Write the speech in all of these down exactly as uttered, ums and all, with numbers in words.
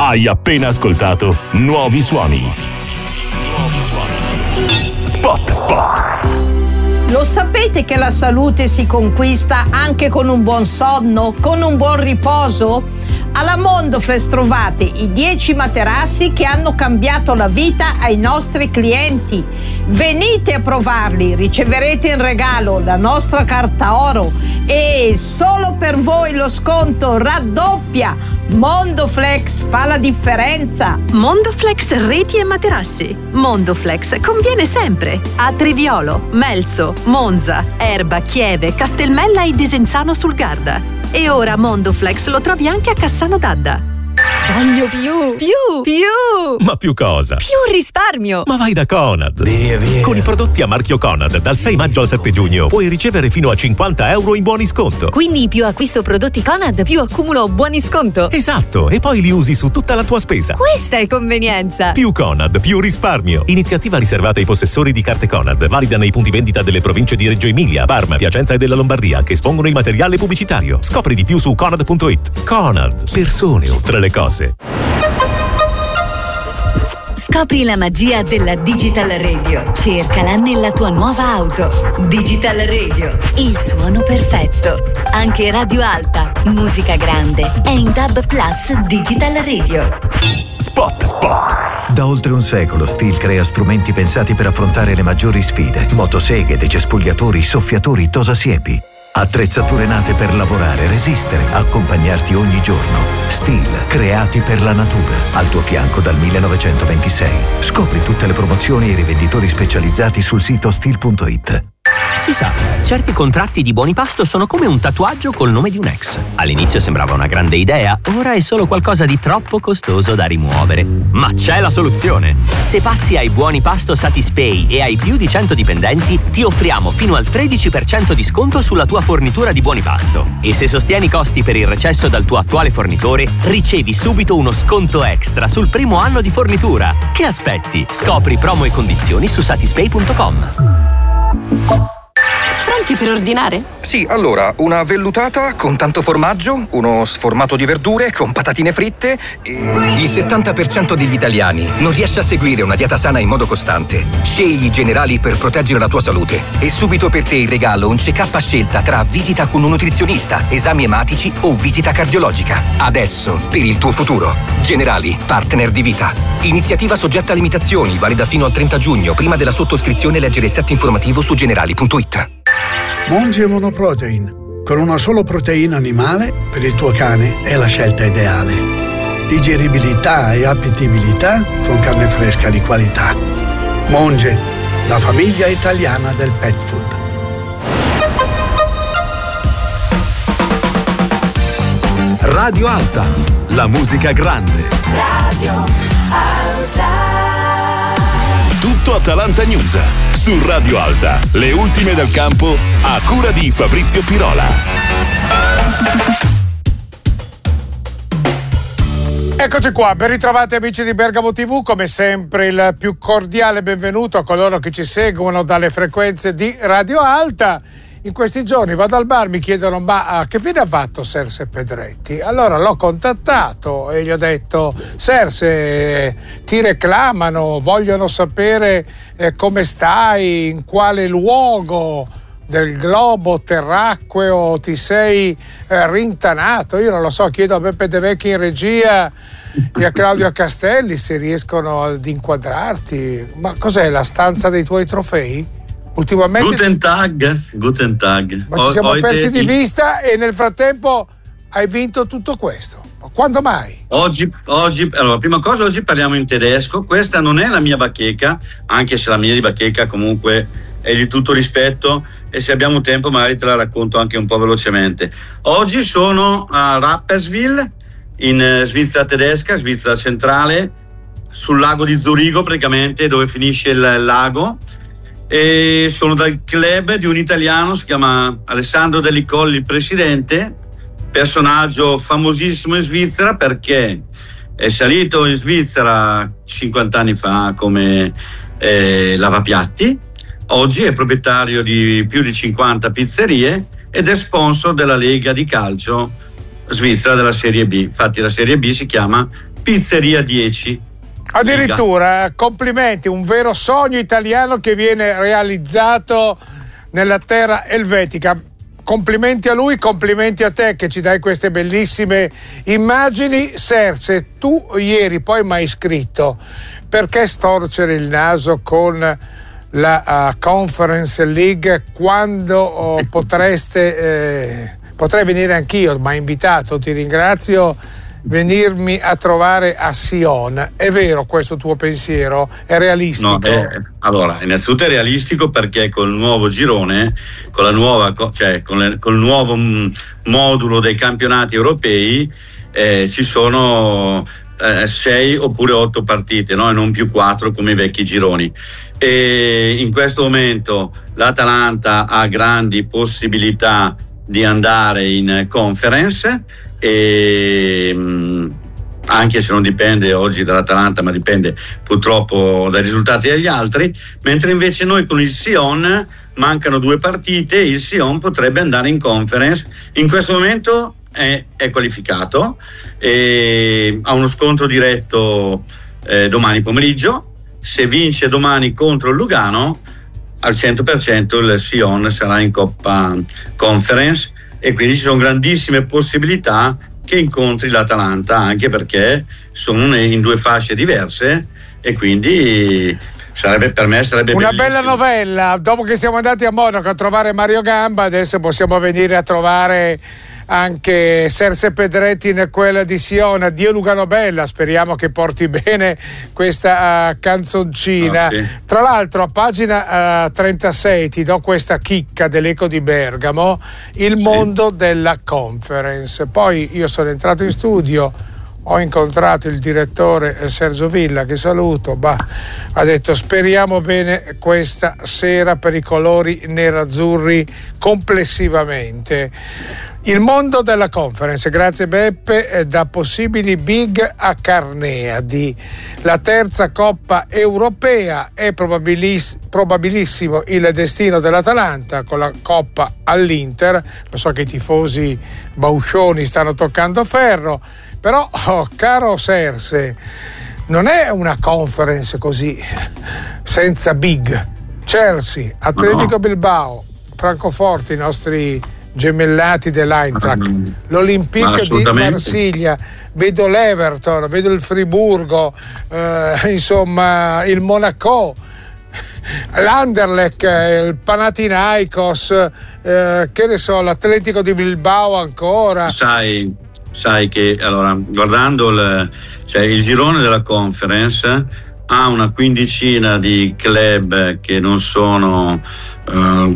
Hai appena ascoltato Nuovi Suoni. Spot, spot. Lo sapete che la salute si conquista anche con un buon sonno, con un buon riposo? Alla Mondoflex trovate i dieci materassi che hanno cambiato la vita ai nostri clienti. Venite a provarli, riceverete in regalo la nostra carta oro e solo per voi lo sconto raddoppia. Mondoflex fa la differenza. Mondoflex reti e materassi. Mondoflex conviene sempre a Triviolo, Melzo, Monza, Erba, Chieve, Castelmella e Desenzano sul Garda. E ora Mondoflex lo trovi anche a Cassano d'Adda. Voglio più, più, più! Ma più cosa? Più risparmio! Ma vai da Conad! Via, via. Con i prodotti a marchio Conad dal sei maggio al sette giugno puoi ricevere fino a cinquanta euro in buoni sconto. Quindi più acquisto prodotti Conad, più accumulo buoni sconto. Esatto, e poi li usi su tutta la tua spesa. Questa è convenienza! Più Conad, più risparmio. Iniziativa riservata ai possessori di carte Conad, valida nei punti vendita delle province di Reggio Emilia, Parma, Piacenza e della Lombardia che espongono il materiale pubblicitario. Scopri di più su conad punto it. Conad, persone oltre le cose. Scopri la magia della Digital Radio. Cercala nella tua nuova auto. Digital Radio, il suono perfetto. Anche Radio Alta, musica grande, è in D A B Plus Digital Radio. Spot, spot. Da oltre un secolo Stihl crea strumenti pensati per affrontare le maggiori sfide. Motoseghe, decespugliatori, soffiatori, tosasiepi. Attrezzature nate per lavorare, resistere, accompagnarti ogni giorno. Stihl, creati per la natura. Al tuo fianco dal millenovecentoventisei. Scopri tutte le promozioni e i rivenditori specializzati sul sito stihl punto it. Si sa, certi contratti di buoni pasto sono come un tatuaggio col nome di un ex. All'inizio sembrava una grande idea, ora è solo qualcosa di troppo costoso da rimuovere. Ma c'è la soluzione! Se passi ai buoni pasto Satispay e hai più di cento dipendenti, ti offriamo fino al tredici per cento di sconto sulla tua fornitura di buoni pasto. E se sostieni i costi per il recesso dal tuo attuale fornitore, ricevi subito uno sconto extra sul primo anno di fornitura. Che aspetti? Scopri promo e condizioni su satispay punto com. Pronti per ordinare? Sì, allora, una vellutata con tanto formaggio, uno sformato di verdure con patatine fritte e... Il settanta per cento degli italiani non riesce a seguire una dieta sana in modo costante. Scegli i Generali per proteggere la tua salute. E subito per te in regalo un check-up a scelta tra visita con un nutrizionista, esami ematici o visita cardiologica. Adesso, per il tuo futuro. Generali, partner di vita. Iniziativa soggetta a limitazioni, valida fino al trenta giugno. Prima della sottoscrizione leggere il set informativo su generali punto it. Monge Monoprotein. Con una solo proteina animale, per il tuo cane è la scelta ideale. Digeribilità e appetibilità con carne fresca di qualità. Monge, la famiglia italiana del pet food. Radio Alta, la musica grande. Radio Alta. Tutto Atalanta News su Radio Alta. Le ultime del campo a cura di Fabrizio Pirola. Eccoci qua, ben ritrovati amici di Bergamo tivù, come sempre il più cordiale benvenuto a coloro che ci seguono dalle frequenze di Radio Alta. In questi giorni vado al bar, mi chiedono ma che fine ha fatto Serse Pedretti? Allora l'ho contattato e gli ho detto Serse, ti reclamano, vogliono sapere eh, come stai, in quale luogo del globo terracqueo ti sei eh, rintanato. Io non lo so, chiedo a Beppe De Vecchi in regia e a Claudio Castelli se riescono ad inquadrarti. Ma cos'è, la stanza dei tuoi trofei? Ultimamente Guten Tag, Guten Tag. Ma ci siamo o, persi te... di vista e nel frattempo hai vinto tutto questo. Quando mai? Oggi, oggi, allora, prima cosa, oggi parliamo in tedesco. Questa non è la mia bacheca, anche se la mia di bacheca comunque è di tutto rispetto, e se abbiamo tempo magari te la racconto anche un po' velocemente. Oggi sono a Rapperswil, in Svizzera tedesca, Svizzera centrale, sul lago di Zurigo praticamente, dove finisce il lago. E sono dal club di un italiano, si chiama Alessandro Delli Colli, il presidente, personaggio famosissimo in Svizzera perché è salito in Svizzera cinquanta anni fa come eh, lavapiatti, oggi è proprietario di più di cinquanta pizzerie ed è sponsor della Lega di calcio svizzera della Serie B. Infatti la Serie B si chiama Pizzeria dieci. Addirittura, complimenti, un vero sogno italiano che viene realizzato nella terra elvetica. Complimenti a lui, complimenti a te che ci dai queste bellissime immagini. Serse, tu ieri poi mi hai scritto: perché storcere il naso con la uh, Conference League quando uh, potreste eh, potrei venire anch'io, mi hai invitato, ti ringrazio, venirmi a trovare a Sion. È vero questo tuo pensiero? È realistico? No, è, allora, innanzitutto è realistico perché col nuovo girone, con la nuova, cioè con le, col nuovo m- modulo dei campionati europei eh, ci sono eh, sei oppure otto partite, no? E non più quattro come i vecchi gironi. E in questo momento l'Atalanta ha grandi possibilità di andare in Conference, e mh, anche se non dipende oggi dall'Atalanta, ma dipende purtroppo dai risultati degli altri, mentre invece noi con il Sion mancano due partite, il Sion potrebbe andare in Conference. In questo momento è, è qualificato e ha uno scontro diretto eh, domani pomeriggio. Se vince domani contro il Lugano, al cento per cento il Sion sarà in Coppa Conference, e quindi ci sono grandissime possibilità che incontri l'Atalanta, anche perché sono in due fasce diverse, e quindi sarebbe, per me sarebbe una bellissimo. Bella novella. Dopo che siamo andati a Monaco a trovare Mario Gamba, adesso possiamo venire a trovare anche Serse Pedretti in quella di Sion. Dio Lugano Bella, speriamo che porti bene questa uh, canzoncina. Oh, sì. Tra l'altro a pagina uh, trentasei ti do questa chicca dell'Eco di Bergamo, il sì. mondo della Conference. Poi io sono entrato in studio, ho incontrato il direttore Sergio Villa, che saluto, bah, ha detto speriamo bene questa sera per i colori nerazzurri complessivamente. Il mondo della Conference, grazie Beppe, da possibili big a Carneadi. La terza Coppa Europea, è probabiliss- probabilissimo il destino dell'Atalanta con la Coppa all'Inter. Lo so che i tifosi bauscioni stanno toccando ferro, però oh, caro Serse, non è una Conference così senza big. Chelsea, Atletico no. Bilbao, Francoforte, i nostri gemellati dell'Eintracht, l'Olympique di Marsiglia, vedo l'Everton, vedo il Friburgo, eh, insomma il Monaco, l'Anderlecht, il Panathinaikos, eh, che ne so, l'Atletico di Bilbao ancora. Sai, sai che allora guardando il, cioè, il girone della Conference ha una quindicina di club che non sono uh,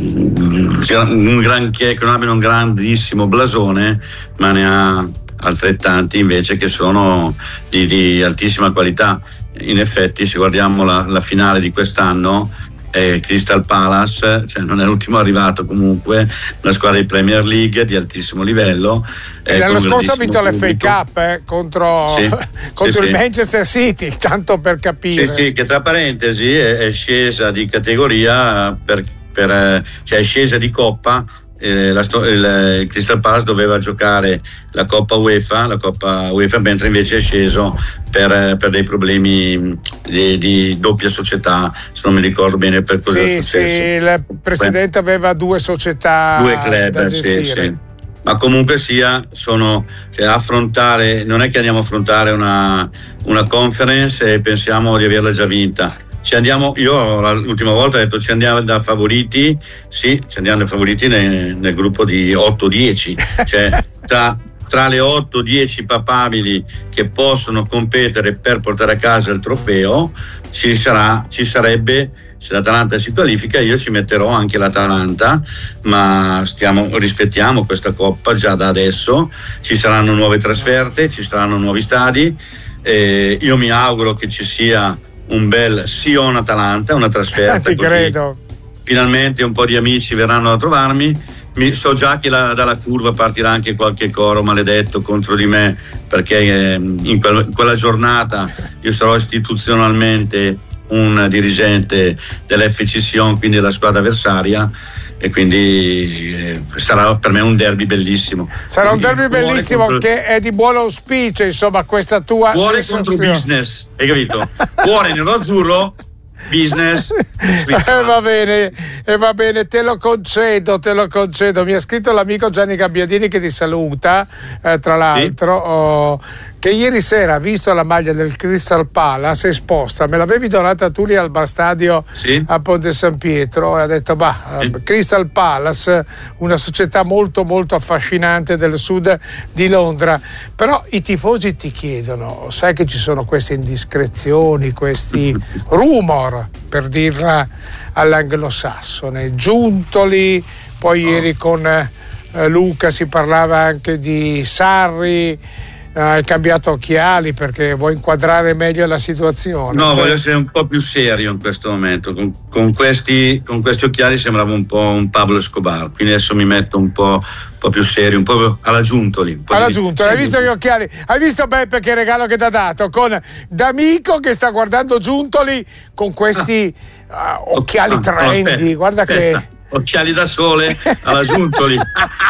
un granché, che non abbiano un grandissimo blasone, ma ne ha altrettanti invece che sono di, di altissima qualità. In effetti, se guardiamo la, la finale di quest'anno, è Crystal Palace, cioè non è l'ultimo arrivato, comunque una squadra di Premier League di altissimo livello. E l'anno scorso ha vinto l'F A Cup eh, contro, sì, contro sì, il sì. Manchester City, tanto per capire. Sì, sì, che tra parentesi è, è scesa di categoria, per, per, cioè è scesa di coppa. Eh, la, il, il Crystal Palace doveva giocare la Coppa UEFA, la Coppa UEFA, mentre invece è sceso per, per dei problemi di, di doppia società, se non mi ricordo bene per cosa sì, è successo. Sì, il presidente Beh, aveva due società, due club, sì, sì. Ma comunque sia, sono cioè, affrontare, non è che andiamo a affrontare una, una Conference e pensiamo di averla già vinta. Ci andiamo, io l'ultima volta ho detto ci andiamo da favoriti, sì, ci andiamo da favoriti nel, nel gruppo di otto dieci, cioè tra, tra le otto dieci papabili che possono competere per portare a casa il trofeo, ci sarà, ci sarebbe, se l'Atalanta si qualifica io ci metterò anche l'Atalanta, ma stiamo, rispettiamo questa Coppa già da adesso, ci saranno nuove trasferte, ci saranno nuovi stadi, eh, io mi auguro che ci sia un bel Sion Atalanta, una trasferta, ti così credo. Finalmente un po' di amici verranno a trovarmi. Mi, so già che la, dalla curva partirà anche qualche coro maledetto contro di me, perché eh, in, quel, in quella giornata io sarò istituzionalmente un dirigente dell'F C Sion, quindi della squadra avversaria, e quindi eh, sarà per me un derby bellissimo. Sarà un quindi, derby bellissimo contro... che è di buon auspicio, insomma, questa tua cuore sensazione. Contro business, hai capito? Cuore nero-azzurro, business. Eh, va bene, eh, va bene, te lo concedo, te lo concedo. Mi ha scritto l'amico Gianni Gabbiadini che ti saluta, eh, tra l'altro, sì. oh, che ieri sera ha visto la maglia del Crystal Palace esposta. Me l'avevi donata tu lì al Bastadio, sì. a Ponte San Pietro, e ha detto bah, sì. Crystal Palace, una società molto molto affascinante del sud di Londra. Però i tifosi ti chiedono, sai che ci sono queste indiscrezioni, questi rumor, per dirla all'anglosassone, Giuntoli, poi oh. ieri con eh, Luca si parlava anche di Sarri. Hai cambiato occhiali perché vuoi inquadrare meglio la situazione? No, cioè... voglio essere un po' più serio in questo momento. Con, con, questi, con questi occhiali sembravo un po' un Pablo Escobar, quindi adesso mi metto un po', un po' più serio, un po' alla Giuntoli. Un po alla di... Giuntoli, hai visto gli occhiali? Hai visto Beppe che regalo che ti ha dato? Con D'Amico che sta guardando Giuntoli con questi ah. uh, occhiali ah, trendy, no, aspetta, guarda aspetta. che... Occhiali da sole alla Giuntoli.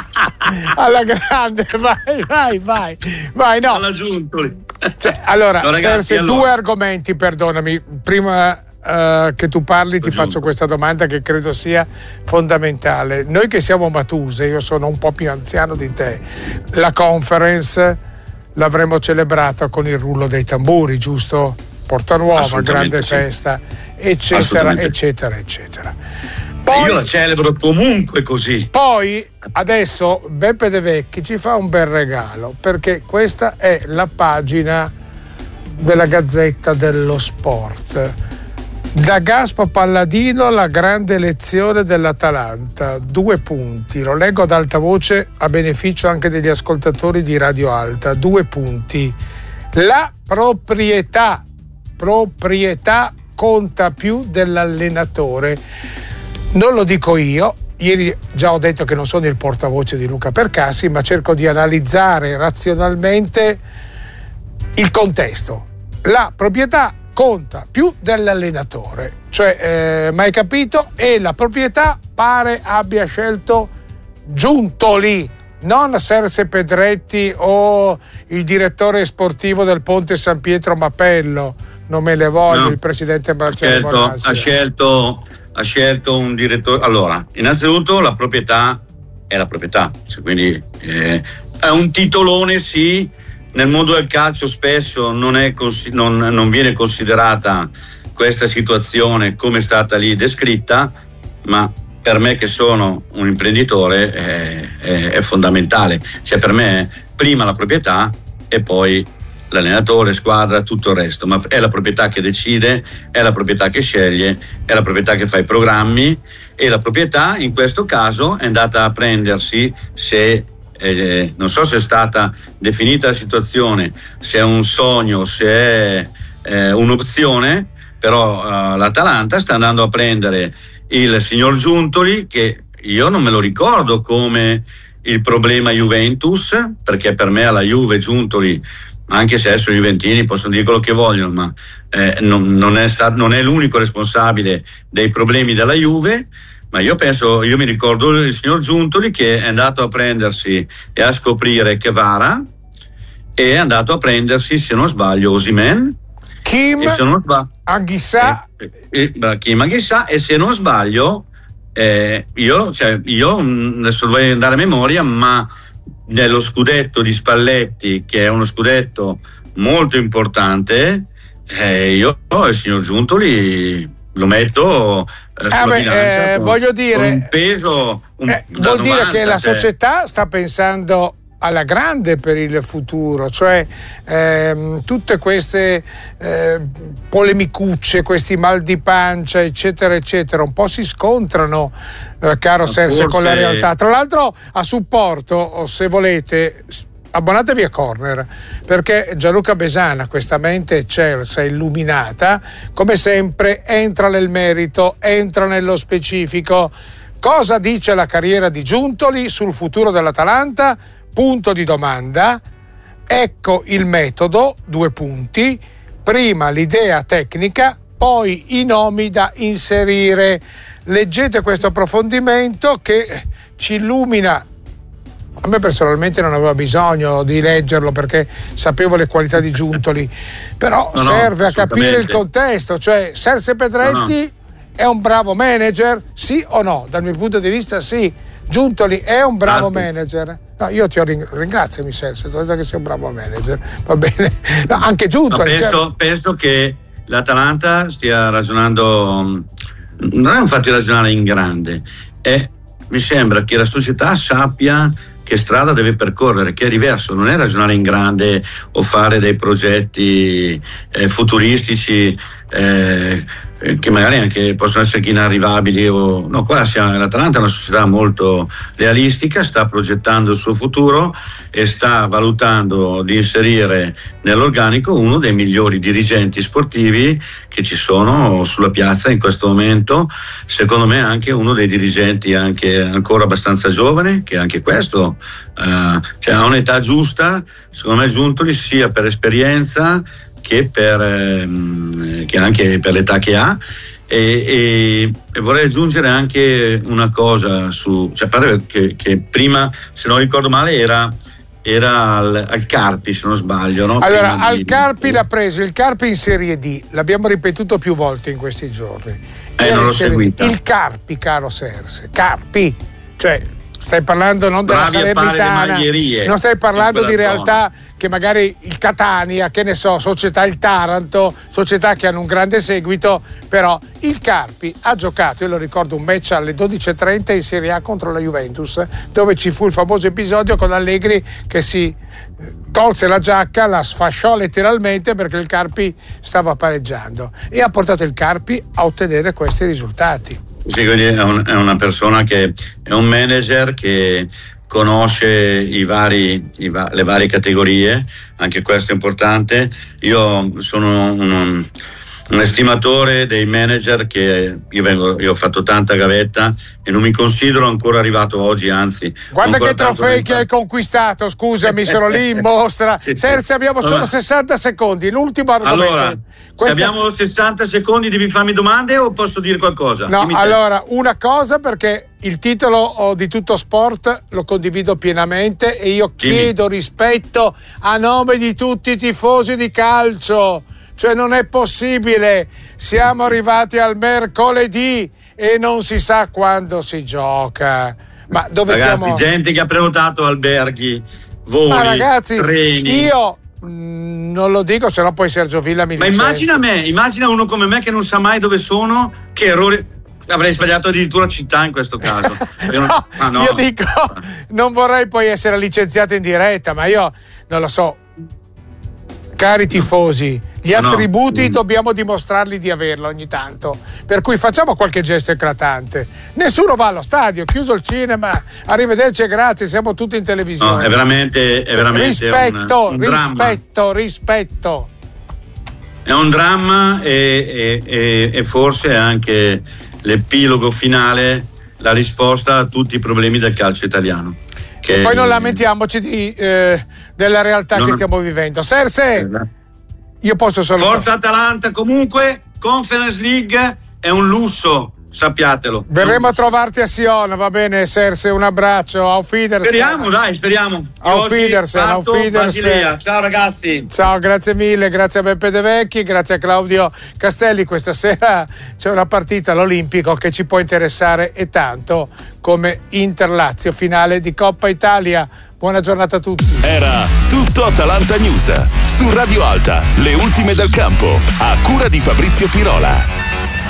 Alla grande, vai, vai, vai, vai, no. Alla Giuntoli. Cioè, allora, no, ragazzi, Serse, allora... due argomenti, perdonami, prima uh, che tu parli ti faccio questa domanda che credo sia fondamentale. Noi che siamo Matuse, io sono un po' più anziano di te, la conference l'avremo celebrata con il rullo dei tamburi, giusto? Porta Nuova, grande sì. festa, eccetera, eccetera, eccetera. Poi, io la celebro comunque così. Poi adesso Beppe De Vecchi ci fa un bel regalo, perché questa è la pagina della Gazzetta dello Sport. Da Gaspo Palladino la grande lezione dell'Atalanta, due punti, lo leggo ad alta voce a beneficio anche degli ascoltatori di Radio Alta, due punti. La proprietà, proprietà conta più dell'allenatore. Non lo dico io, ieri già ho detto che non sono il portavoce di Luca Percassi, ma cerco di analizzare razionalmente il contesto. La proprietà conta più dell'allenatore, cioè, eh, mai capito? E la proprietà pare abbia scelto Giuntoli, non Serse Pedretti o il direttore sportivo del Ponte San Pietro Mappello, non me le voglio, no, il presidente Marziale Bonazzi. Ha scelto ha scelto un direttore. Allora, innanzitutto la proprietà è la proprietà, cioè, quindi eh, è un titolone, sì. Nel mondo del calcio spesso non, è consi- non, non viene considerata questa situazione come è stata lì descritta, ma per me che sono un imprenditore è, è, è fondamentale. Cioè, per me prima la proprietà e poi l'allenatore, squadra, tutto il resto, ma è la proprietà che decide, è la proprietà che sceglie, è la proprietà che fa i programmi, e la proprietà in questo caso è andata a prendersi, se eh, non so se è stata definita la situazione, se è un sogno, se è eh, un'opzione, però eh, l'Atalanta sta andando a prendere il signor Giuntoli, che io non me lo ricordo come il problema Juventus, perché per me alla Juve Giuntoli, anche se adesso i juventini possono dire quello che vogliono, ma eh, non, non, è stato, non è l'unico responsabile dei problemi della Juve. Ma io penso, io mi ricordo il signor Giuntoli che è andato a prendersi e a scoprire Kvara, e è andato a prendersi, se non sbaglio, Osimhen, Kim e se non sbaglio, Anghissà, e, e, e, Kim Anghissà, e se non sbaglio eh, io, cioè, io adesso dovrei andare a memoria, ma nello scudetto di Spalletti, che è uno scudetto molto importante, eh, io il signor Giuntoli lo metto eh, sulla ah beh, bilancia, eh, con, voglio dire, con un peso un, eh, vuol dire novanta, che la cioè. società sta pensando alla grande per il futuro, cioè ehm, tutte queste eh, polemicucce, questi mal di pancia, eccetera eccetera, un po' si scontrano, eh, caro Serse, con la realtà. Tra l'altro, a supporto, se volete, abbonatevi a Corner, perché Gianluca Besana, questa mente eccelsa, illuminata, come sempre entra nel merito, entra nello specifico. Cosa dice la carriera di Giuntoli sul futuro dell'Atalanta? Punto di domanda. Ecco il metodo, due punti. Prima l'idea tecnica, poi i nomi da inserire. leggete questo approfondimento che ci illumina. A me personalmente non aveva bisogno di leggerlo perché sapevo le qualità di Giuntoli, però no, serve no, a capire il contesto, cioè Serse Pedretti no, no. è un bravo manager, sì o no? Dal mio punto di vista sì. Giuntoli è un bravo Grazie. manager. No, io ti ho ring- ringraziami Serse, ti ho detto che sei un bravo manager, va bene. No, anche Giuntoli. No, penso, cioè... penso che l'Atalanta stia ragionando, non è un fatto di ragionare in grande, è, mi sembra che la società sappia che strada deve percorrere, che è diverso, non è ragionare in grande o fare dei progetti eh, futuristici eh, che magari anche possono essere inarrivabili o no. Qua siamo, l'Atalanta è una società molto realistica, sta progettando il suo futuro e sta valutando di inserire nell'organico uno dei migliori dirigenti sportivi che ci sono sulla piazza in questo momento, secondo me anche uno dei dirigenti anche ancora abbastanza giovane, che anche questo eh, cioè ha un'età giusta, secondo me Giuntoli, sia per esperienza che per ehm, che anche per l'età che ha e, e, e vorrei aggiungere anche una cosa su, cioè pare che, che prima, se non ricordo male, era era al, al Carpi, se non sbaglio, no? Allora prima al di, Carpi di... l'ha preso il Carpi in Serie D, l'abbiamo ripetuto più volte in questi giorni. Eh, non l'ho seguita. Il Carpi, caro Serse, Carpi, cioè stai parlando non della Bravi Salernitana, non stai parlando di realtà zona. Che magari il Catania, che ne so, società il Taranto, società che hanno un grande seguito, però il Carpi ha giocato, io lo ricordo, un match alle dodici e trenta in Serie A contro la Juventus, dove ci fu il famoso episodio con Allegri che si tolse la giacca, la sfasciò letteralmente perché il Carpi stava pareggiando e ha portato il Carpi a ottenere questi risultati. Sì, quindi è, un, è una persona che è un manager che conosce i vari, i va, le varie categorie, anche questo è importante. Io sono un, un estimatore dei manager che io, vengo, io ho fatto tanta gavetta e non mi considero ancora arrivato oggi, anzi guarda che trofei che hai conquistato, scusami, sono lì in mostra. sì, Serse, sì. abbiamo solo allora, sessanta secondi, l'ultimo argomento. Allora, Questa... se abbiamo sessanta secondi devi farmi domande o posso dire qualcosa? No, allora una cosa, perché il titolo di Tutto Sport lo condivido pienamente e io chiedo Dimmi. rispetto a nome di tutti i tifosi di calcio. Cioè non è possibile, siamo arrivati al mercoledì e non si sa quando si gioca. Ma dove ragazzi, siamo? Gente che ha prenotato alberghi, voli, Ma ragazzi, treni. Io mh, non lo dico, se no poi Sergio Villa mi dice. Ma immagina me, immagina uno come me che non sa mai dove sono, che errori. Avrei sbagliato addirittura città in questo caso. no, non, ah, no. Io dico, non vorrei poi essere licenziato in diretta, ma io non lo so. Cari tifosi, gli no, attributi no. dobbiamo dimostrarli di averlo ogni tanto, per cui facciamo qualche gesto eclatante. Nessuno va allo stadio, chiuso il cinema, arrivederci e grazie, siamo tutti in televisione. No, è veramente, è veramente rispetto, un, un rispetto, dramma. rispetto. È un dramma e, e, e, e forse anche l'epilogo finale, la risposta a tutti i problemi del calcio italiano. Che e poi non lamentiamoci di, eh, della realtà non... che stiamo vivendo. Serse, io posso solo... Forza Atalanta, comunque Conference League è un lusso, sappiatelo. Verremo a trovarti a Sion, va bene Serse, un abbraccio, auf Wiedersehen. Speriamo, dai, speriamo. Auf Wiedersehen, auf Wiedersehen. Ciao ragazzi. Ciao, grazie mille, grazie a Beppe De Vecchi, grazie a Claudio Castelli. Questa sera c'è una partita all'Olimpico che ci può interessare e tanto, come Inter-Lazio, finale di Coppa Italia. Buona giornata a tutti. Era tutto Atalanta News su Radio Alta, le ultime del campo, a cura di Fabrizio Pirola.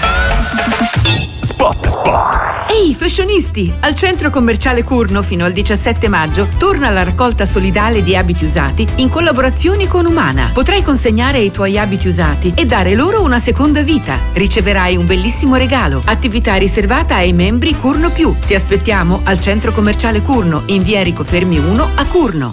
Spot, spot. Ehi fashionisti! Al centro commerciale Curno fino al diciassette maggio torna la raccolta solidale di abiti usati in collaborazione con Umana. Potrai consegnare i tuoi abiti usati e dare loro una seconda vita. Riceverai un bellissimo regalo. Attività riservata ai membri Curno Più. Ti aspettiamo al centro commerciale Curno in via Enrico Fermi uno a Curno.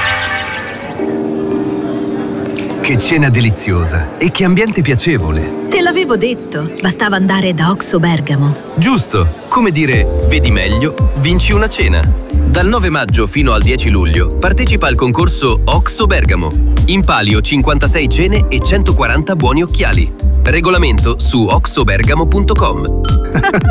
Che cena deliziosa e che ambiente piacevole. Te l'avevo detto, bastava andare da Oxo Bergamo. Giusto, come dire, vedi meglio, vinci una cena. Dal nove maggio fino al dieci luglio partecipa al concorso Oxo Bergamo. In palio cinquantasei cene e centoquaranta buoni occhiali. Regolamento su oxobergamo punto com.